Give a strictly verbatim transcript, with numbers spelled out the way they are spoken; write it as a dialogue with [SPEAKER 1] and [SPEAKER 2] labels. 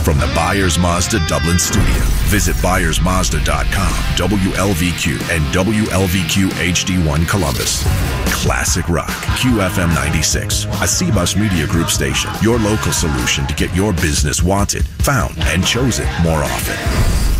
[SPEAKER 1] From the Byers Mazda Dublin studio, visit Byers Mazda dot com, W L V Q, and W L V Q H D one Columbus. Classic Rock, Q F M ninety-six, a C B U S Media Group station. Your local solution to get your business wanted, found, and chosen more often.